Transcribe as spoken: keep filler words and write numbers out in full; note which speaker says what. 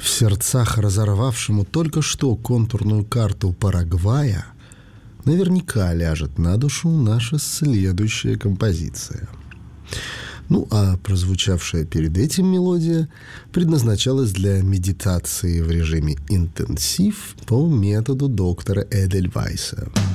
Speaker 1: в сердцах разорвавшему только что контурную карту Парагвая, наверняка ляжет на душу наша следующая композиция. Ну, а прозвучавшая перед этим мелодия предназначалась для медитации в режиме интенсив по методу доктора Эдельвейса.